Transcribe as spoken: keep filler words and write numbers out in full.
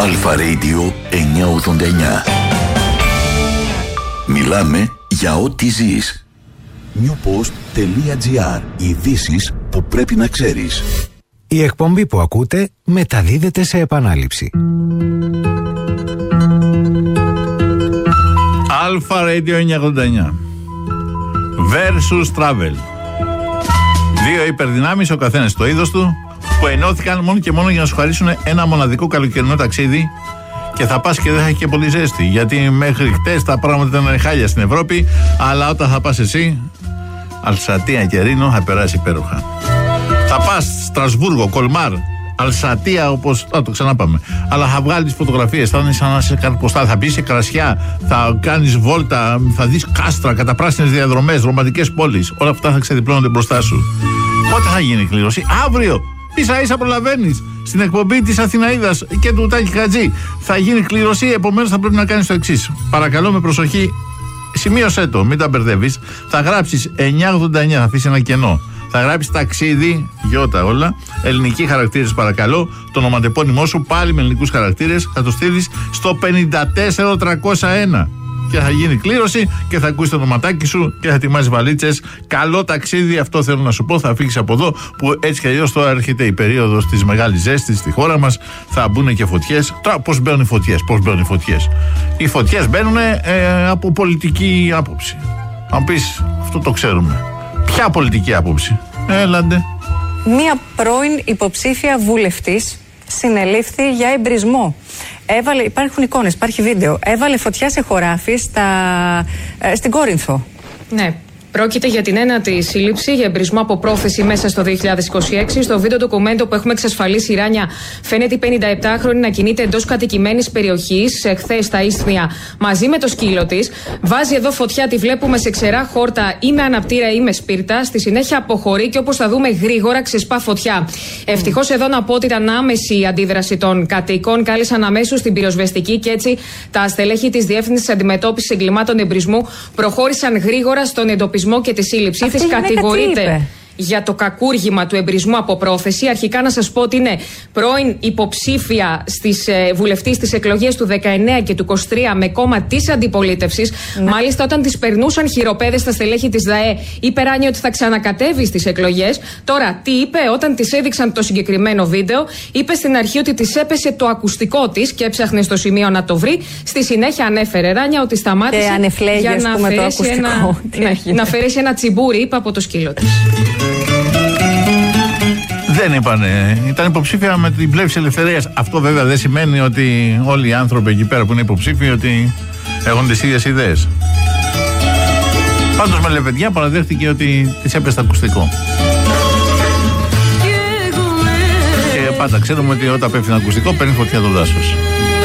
Αλφα Radio εννιακόσια ογδόντα εννιά. Μιλάμε για ό,τι ζεις. newpost.gr. Ειδήσεις που πρέπει να ξέρεις. Η εκπομπή που ακούτε μεταδίδεται σε επανάληψη. Αλφα Radio εννιακόσια ογδόντα εννιά versus Travel. Δύο υπερδυνάμεις, ο καθένας στο είδος του, που ενώθηκαν μόνο και μόνο για να σου χαρίσουν ένα μοναδικό καλοκαιρινό ταξίδι. Και θα πας και δεν θα έχει και πολύ ζέστη. Γιατί μέχρι χτες τα πράγματα ήταν χάλια στην Ευρώπη. Αλλά όταν θα πας εσύ, Αλσατία και Ρήνο, θα περάσει υπέροχα. Θα πας Στρασβούργο, Κολμάρ, Αλσατία, όπως. Α, το ξαναπάμε. Αλλά θα βγάλεις φωτογραφίες, θα είναι σαν να είσαι καρποστά, θα μπει σε κρασιά, θα κάνεις βόλτα, θα δεις κάστρα, καταπράσινες διαδρομές, ρομαντικές πόλεις. Όλα αυτά θα ξεδιπλώνονται μπροστά σου. Πότε θα γίνει η κλήρωση? Αύριο! Ίσα ίσα προλαβαίνεις. Στην εκπομπή της Αθηναίδας και του Τάκη Χατζή θα γίνει κλήρωση, επομένως θα πρέπει να κάνεις το εξής. Παρακαλώ με προσοχή, σημείωσέ το, μην τα μπερδεύεις. Θα γράψεις εννιακόσια ογδόντα εννιά, θα αφήσεις ένα κενό. Θα γράψεις ταξίδι, γιώτα όλα, ελληνικοί χαρακτήρες παρακαλώ, το ονοματεπώνυμό σου πάλι με ελληνικούς χαρακτήρες, θα το στείλεις στο πενήντα τέσσερα τριακόσια ένα. Και θα γίνει κλήρωση και θα ακούσει το ονοματάκι σου και θα ετοιμάζει βαλίτσες. Καλό ταξίδι, αυτό θέλω να σου πω. Θα φύγεις από εδώ, που έτσι κι αλλιώς τώρα έρχεται η περίοδος της μεγάλης ζέστης στη χώρα μας. Θα μπουν και φωτιές. Τώρα, πώς μπαίνουν οι φωτιές, πώς μπαίνουν οι φωτιές. Οι φωτιές μπαίνουν ε, από πολιτική άποψη. Αν πεις, αυτό το ξέρουμε. Ποια πολιτική άποψη? Έλαντε. Μία πρώην υποψήφια βουλευτής συνελήφθη για εμπρισμό. Έβαλε, υπάρχουν εικόνες, υπάρχει βίντεο. Έβαλε φωτιά σε χωράφι στα, ε, στην Κόρινθο. Ναι. Πρόκειται για την ένατη σύλληψη για εμπρισμό από πρόθεση μέσα στο δύο χιλιάδες είκοσι έξι. Στο βίντεο ντοκουμέντο που έχουμε εξασφαλίσει, η Ράνια φαίνεται η πενηνταεπτάχρονη να κινείται εντός κατοικημένης περιοχής, χθες στα Ίσθμια, μαζί με το σκύλο της. Βάζει εδώ φωτιά, τη βλέπουμε σε ξερά χόρτα ή με αναπτήρα ή με σπίρτα. Στη συνέχεια αποχωρεί και όπως θα δούμε γρήγορα ξεσπά φωτιά. Ευτυχώς εδώ να πω ότι ήταν άμεση η αντίδραση των κατοίκων. Κάλεσαν αμέσως την πυροσβεστική και έτσι τα στελέχη της Διεύθυνσης Αντιμετώπισης Εγκλημάτων Εμπρισμού προχώρησαν γρήγορα στον εντοπισμό και τη σύλληψη της. Κατηγορείται για το κακούργημα του εμπρισμού από πρόθεση. Αρχικά να σας πω ότι είναι πρώην υποψήφια στις ε, βουλευτής στις εκλογές του δεκαεννέα και του είκοσι τρία με κόμμα της αντιπολίτευσης. Ναι. Μάλιστα, όταν τις περνούσαν χειροπέδες στα στελέχη της ΔΑΕ, είπε Ράνια ότι θα ξανακατέβει στις εκλογές. Τώρα, τι είπε όταν της έδειξαν το συγκεκριμένο βίντεο? Είπε στην αρχή ότι της έπεσε το ακουστικό της και έψαχνε στο σημείο να το βρει. Στη συνέχεια ανέφερε Ράνια ότι σταμάτησε ε, για να αφαιρέσει, ένα, ναι, να αφαιρέσει ένα τσιμπούρι, είπε, από το σκύλο της. Δεν είπανε. Ήταν υποψήφια με την πλεύση ελευθερίας. Αυτό βέβαια δεν σημαίνει ότι όλοι οι άνθρωποι εκεί πέρα που είναι υποψήφοι ότι έχουν τις ίδιες ιδέες. Πάντως με λεβεντιά παραδέχτηκε ότι της έπεσε το ακουστικό. Και πάντα ξέρουμε ότι όταν πέφτει ένα ακουστικό παίρνει φωτιά το δάσος.